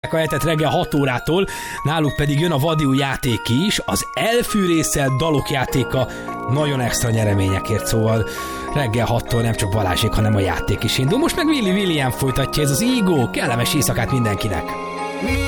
a hetet reggel 6 órától, náluk pedig jön a vadiú játék is, az elfűrészelt dalok játéka nagyon extra nyereményekért, szóval reggel 6-tól nem csak Balázsék, hanem a játék is indul. Most meg William folytatja, ez az Ego, kellemes éjszakát mindenkinek!